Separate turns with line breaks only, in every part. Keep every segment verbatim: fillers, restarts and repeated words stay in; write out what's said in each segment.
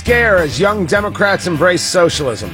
Scare as young Democrats embrace socialism.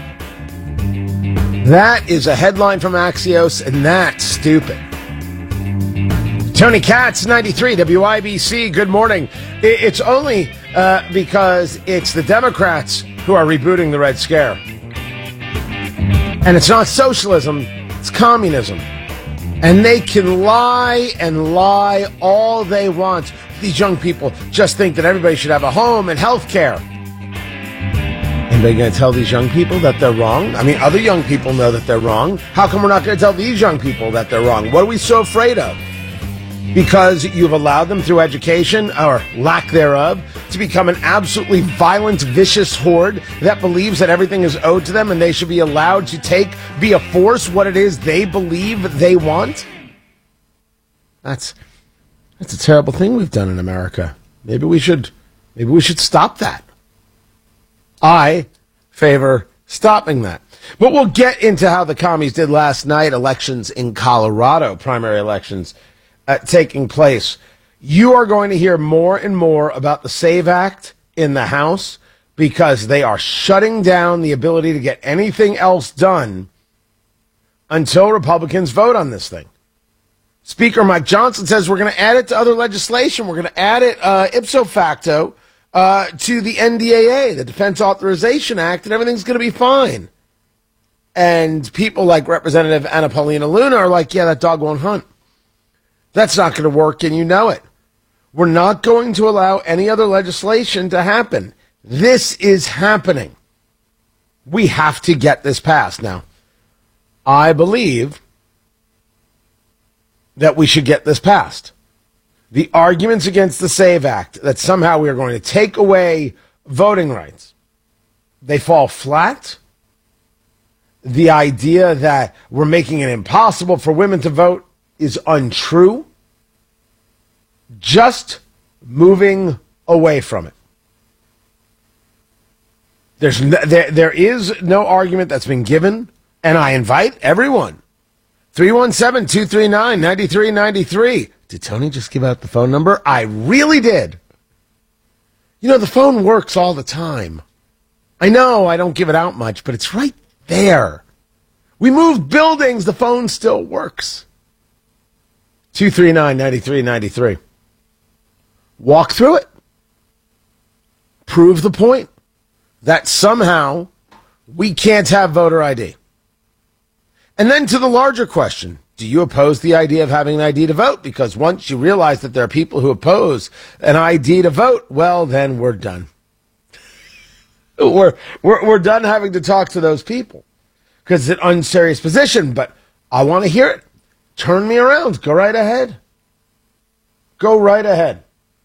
That is a headline from Axios, and that's stupid. Tony Katz, ninety-three, W I B C, good morning. It's only uh, because it's the Democrats who are rebooting the Red Scare. And it's not socialism, it's communism. And they can lie and lie all they want. These young people just think that everybody should have a home and health care. And they're going to tell these young people that they're wrong? I mean, other young people know that they're wrong. How come we're not going to tell these young people that they're wrong? What are we so afraid of? Because you've allowed them through education, or lack thereof, to become an absolutely violent, vicious horde that believes that everything is owed to them and they should be allowed to take via force what it is they believe they want? That's that's a terrible thing we've done in America. Maybe we should maybe we should stop that. I favor stopping that. But we'll get into how the commies did last night, elections in Colorado, primary elections uh, taking place. You are going to hear more and more about the SAVE Act in the House because they are shutting down the ability to get anything else done until Republicans vote on this thing. Speaker Mike Johnson says we're going to add it to other legislation. We're going to add it uh, ipso facto uh, to the N D A A, the Defense Authorization Act, and everything's going to be fine. And people like Representative Anna Paulina Luna are like, yeah, that dog won't hunt. That's not going to work, and you know it. We're not going to allow any other legislation to happen. This is happening. We have to get this passed. Now, I believe that we should get this passed. The arguments against the SAVE Act, that somehow we are going to take away voting rights, they fall flat. The idea that we're making it impossible for women to vote is untrue. Just moving away from it. There's no, there, there is no argument that's been given, and I invite everyone. three one seven, two three nine, nine three nine three. Did Tony just give out the phone number? I really did. You know, the phone works all the time. I know I don't give it out much, but it's right there. We moved buildings, the phone still works. two three nine, nine three nine three. Walk through it. Prove the point that somehow we can't have voter I D. And then to the larger question, do you oppose the idea of having an I D to vote? Because once you realize that there are people who oppose an I D to vote, well, then we're done. we're, we're, we're done having to talk to those people because it's an unserious position, but I want to hear it. Turn me around. Go right ahead. Go right ahead.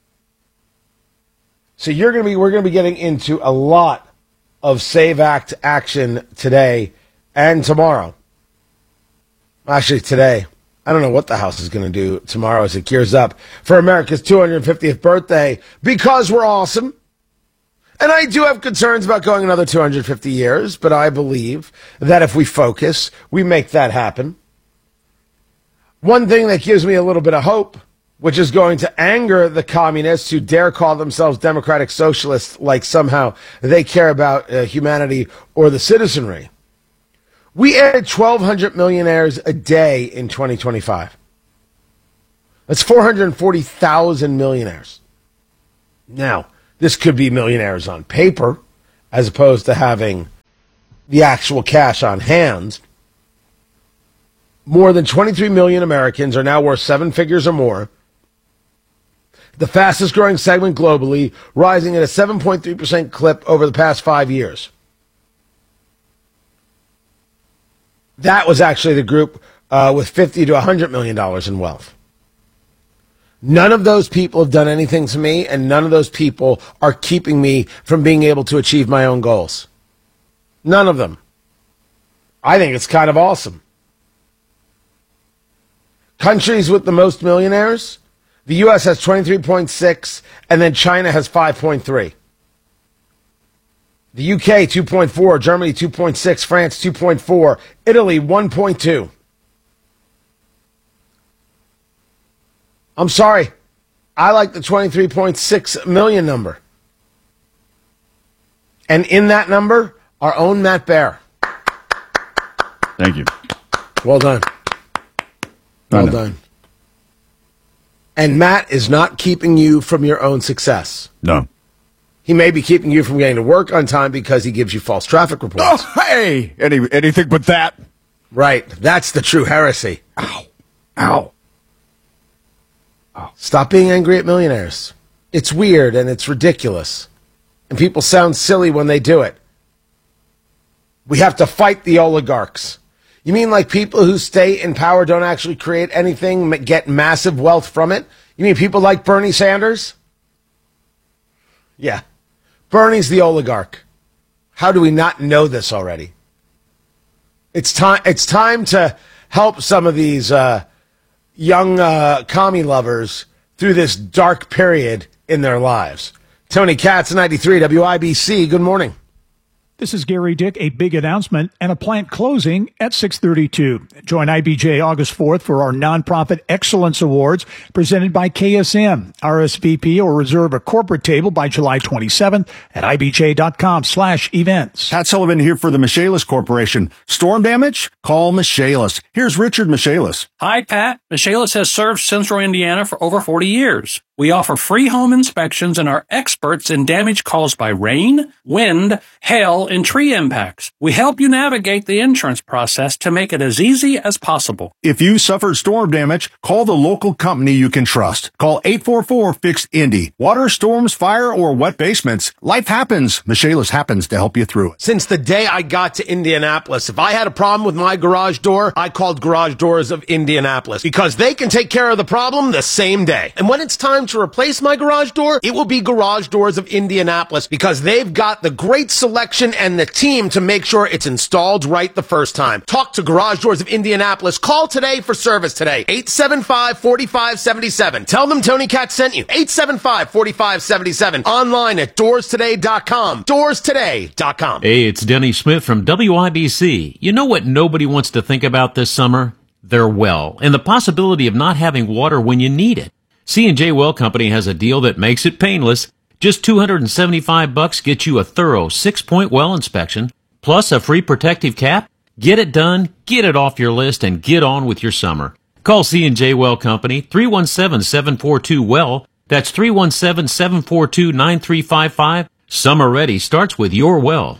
So you're going to be, we're going to be getting into a lot of SAVE Act action today and tomorrow. Actually, today. I don't know what the House is going to do tomorrow as it gears up for America's two hundred fiftieth birthday because we're awesome. And I do have concerns about going another two hundred fifty years, but I believe that if we focus, we make that happen. One thing that gives me a little bit of hope, which is going to anger the communists who dare call themselves democratic socialists like somehow they care about uh, humanity or the citizenry. We added twelve hundred millionaires a day in twenty twenty-five. That's four hundred forty thousand millionaires. Now, this could be millionaires on paper as opposed to having the actual cash on hand. More than twenty-three million Americans are now worth seven figures or more. The fastest growing segment globally, rising at a seven point three percent clip over the past five years. That was actually the group uh, with fifty to one hundred million dollars in wealth. None of those people have done anything to me, and none of those people are keeping me from being able to achieve my own goals. None of them. I think it's kind of awesome. Countries with the most millionaires, the U S has twenty-three point six, and then China has five point three. The U K, two point four, Germany, two point six, France, two point four, Italy, one point two. I'm sorry. I like the twenty-three point six million number. And in that number, our own Matt Bear.
Thank you.
Well done. Well done. And Matt is not keeping you from your own success.
No.
He may be keeping you from getting to work on time because he gives you false traffic reports.
Oh, hey! Any, anything but that.
Right. That's the true heresy.
Ow. Ow.
Ow. Stop being angry at millionaires. It's weird and it's ridiculous. And people sound silly when they do it. We have to fight the oligarchs. You mean like people who stay in power don't actually create anything, get massive wealth from it? You mean people like Bernie Sanders? Yeah. Bernie's the oligarch. How do we not know this already? It's time, it's time to help some of these uh, young uh, commie lovers through this dark period in their lives. Tony Katz, ninety-three W I B C. Good morning.
This is Gary Dick. A big announcement and a plant closing at six thirty-two. Join I B J August fourth for our Nonprofit Excellence Awards presented by K S M. R S V P or reserve a corporate table by July twenty-seventh at ibj.com slash events.
Pat Sullivan here for the Michaelis Corporation. Storm damage? Call Michaelis. Here's Richard Michaelis.
Hi, Pat. Michaelis has served Central Indiana for over forty years. We offer free home inspections and are experts in damage caused by rain, wind, hail, and tree impacts. We help you navigate the insurance process to make it as easy as possible.
If you suffered storm damage, call the local company you can trust. Call eight four four, fix Indy. Water, storms, fire, or wet basements. Life happens. Michaelis happens to help you through it.
Since the day I got to Indianapolis, if I had a problem with my garage door, I called Garage Doors of Indianapolis because they can take care of the problem the same day. And when it's time to replace my garage door, it will be Garage Doors of Indianapolis because they've got the great selection and the team to make sure it's installed right the first time. Talk to Garage Doors of Indianapolis. Call today for service today. eight seven five, four five seven seven. Tell them Tony Katz sent you. eight seven five, four five seven seven. Online at doors today dot com. doors today dot com.
Hey, it's Denny Smith from W I B C. You know what nobody wants to think about this summer? Their well, and the possibility of not having water when you need it. C and J Well Company has a deal that makes it painless. Just two hundred seventy-five bucks gets you a thorough six-point well inspection, plus a free protective cap. Get it done, get it off your list, and get on with your summer. Call C and J Well Company, three one seven, seven four two, W E L L. That's three one seven, seven four two, nine three five five. Summer ready starts with your well.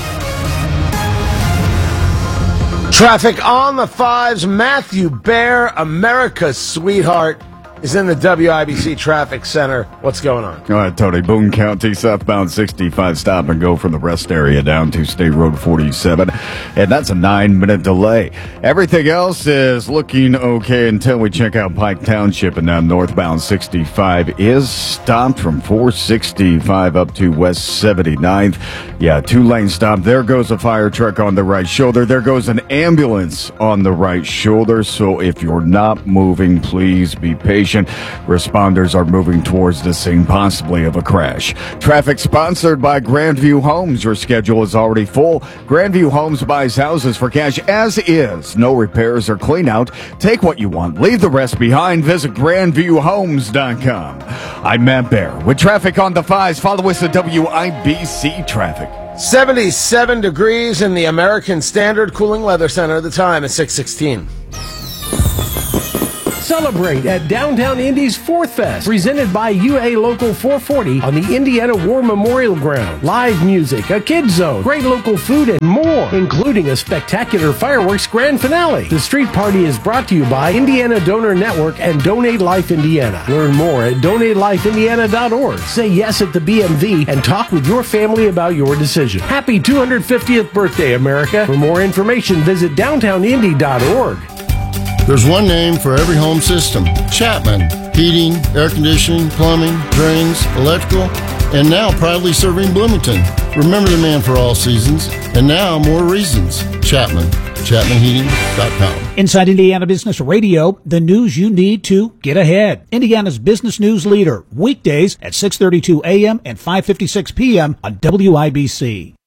Traffic on the fives. Matthew Bear, America's sweetheart, is in the W I B C Traffic Center. What's going on?
All right, Tony. Boone County, southbound sixty-five, stop and go from the rest area down to State Road forty-seven. And that's a nine-minute delay. Everything else is looking okay until we check out Pike Township. And now northbound sixty-five is stopped from four sixty-five up to West seventy-ninth. Yeah, two-lane stop. There goes a fire truck on the right shoulder. There goes an ambulance on the right shoulder. So if you're not moving, please be patient. Responders are moving towards the scene, possibly of a crash. Traffic sponsored by Grandview Homes. Your schedule is already full. Grandview Homes buys houses for cash as is. No repairs or clean out. Take what you want. Leave the rest behind. Visit grandview homes dot com. I'm Matt Bear with traffic on the fives. Follow us at W I B C Traffic.
seventy-seven degrees in the American Standard Cooling Weather Center. The time is six sixteen.
Celebrate at Downtown Indy's Fourth Fest, presented by U A Local four forty on the Indiana War Memorial Ground. Live music, a kids zone, great local food, and more, including a spectacular fireworks grand finale. The street party is brought to you by Indiana Donor Network and Donate Life Indiana. Learn more at donate life indiana dot org. Say yes at the B M V and talk with your family about your decision. Happy two hundred fiftieth birthday, America. For more information, visit downtown indy dot org.
There's one name for every home system. Chapman. Heating, air conditioning, plumbing, drains, electrical, and now proudly serving Bloomington. Remember the man for all seasons, and now more reasons. Chapman. chapman heating dot com.
Inside Indiana Business Radio, the news you need to get ahead. Indiana's business news leader, weekdays at six thirty-two a.m. and five fifty-six p.m. on W I B C.